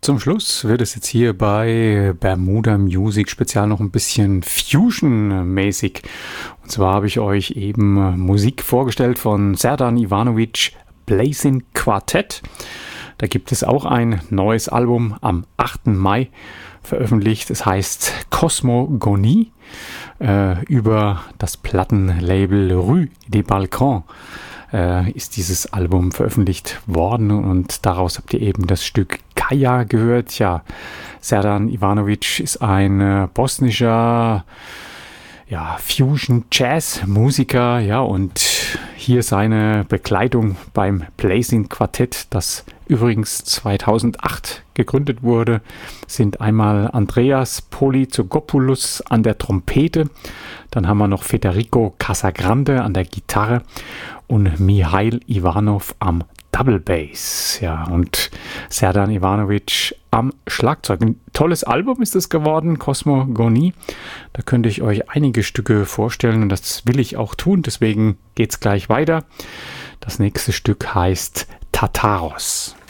Zum Schluss wird es jetzt hier bei Bermuda Music Spezial noch ein bisschen Fusion-mäßig. Und zwar habe ich euch eben Musik vorgestellt von Serdan Ivanovic, Blazin Quartet. Da gibt es auch ein neues Album am 8. Mai veröffentlicht. Es heißt Cosmogonie über das Plattenlabel Rue des Balcons. Ist dieses Album veröffentlicht worden und daraus habt ihr eben das Stück Kaya gehört. Ja, Serdan Ivanovic ist ein bosnischer Fusion-Jazz-Musiker, ja, und hier seine Begleitung beim Blazin Quartett, das übrigens 2008 gegründet wurde, sind einmal Andreas Polizogopoulos an der Trompete, dann haben wir noch Federico Casagrande an der Gitarre und Mihail Ivanov am Double Bass, ja, und Serdan Ivanovic am Schlagzeug. Ein tolles Album ist es geworden, Cosmogonie. Da könnte ich euch einige Stücke vorstellen und das will ich auch tun, deswegen geht's gleich weiter. Das nächste Stück heißt Tataros.